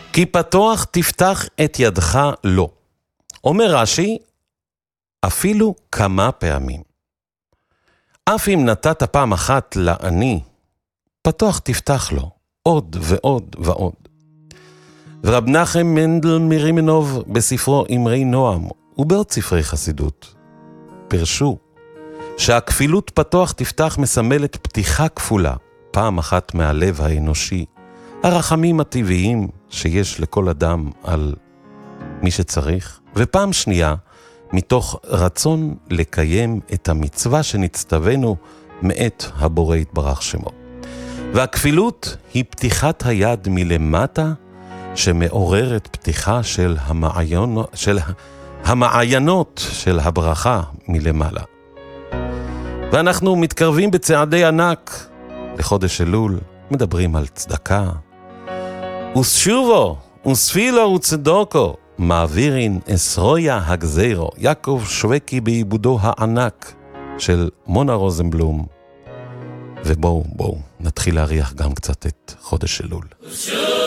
כי פתוח תפתח את ידך לו. אומר רש"י, אפילו כמה פעמים. אף אם נתת פעם אחת לעני, פתוח תפתח לו, עוד ועוד ועוד. ורב נחם מנדל מרימנוב בספרו אמרי נועם ובעוד ספרי חסידות פרשו שהכפילות פתוח תפתח מסמלת פתיחה כפולה, פעם אחת מהלב האנושי, הרחמים הטבעיים שיש לכל אדם על מי שצריך, ופעם שנייה מתוך רצון לקיים את המצווה שנצטווינו מאת הבורא יתברך שמו. והכפילות היא פתיחת היד מלמטה שמעוררת פתיחה של המעיינות של הברכה מלמעלה. ואנחנו מתקרבים בצעדי ענק לחודש אלול, מדברים על צדקה. וסשובו, וספילו וצדוקו, מעבירין אסרויה הגזירו, יעקב שווקי בעיבודו הענק של מונה רוזנבלום. ובואו נתחיל להריח גם קצת את חודש אלול.